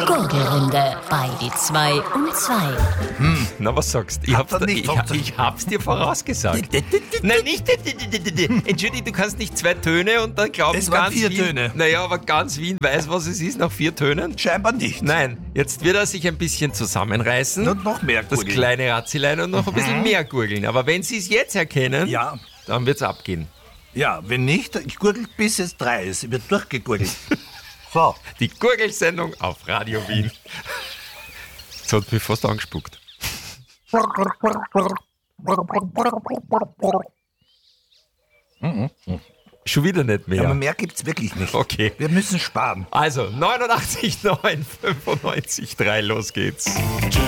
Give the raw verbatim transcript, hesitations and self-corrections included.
Gurgelrunde bei die zwei und zwei. Hm, na, was sagst du? Ich, Hat hab's er dir- nicht ich, funktioniert. ich hab's dir vorausgesagt. Nein, nicht. Entschuldigung, du kannst nicht zwei Töne und dann glauben Es waren ganz vier Wien, Töne. Naja, aber ganz Wien weiß, was es ist nach vier Tönen. Scheinbar nicht. Nein, jetzt wird er sich ein bisschen zusammenreißen. Und noch mehr das gurgeln. kleine Ratzilein und noch ein bisschen mehr gurgeln. Aber wenn Sie es jetzt erkennen, Ja. dann wird's abgehen. Ja, wenn nicht, ich gurgel bis es drei ist. Es wird durchgegurgelt. So. Die Gurgelsendung auf Radio Wien. Das hat mich fast angespuckt. Schon wieder nicht mehr. Aber mehr gibt's wirklich nicht. Okay. Wir müssen sparen. Also neunundachtzig neun fünfundneunzig drei, los geht's.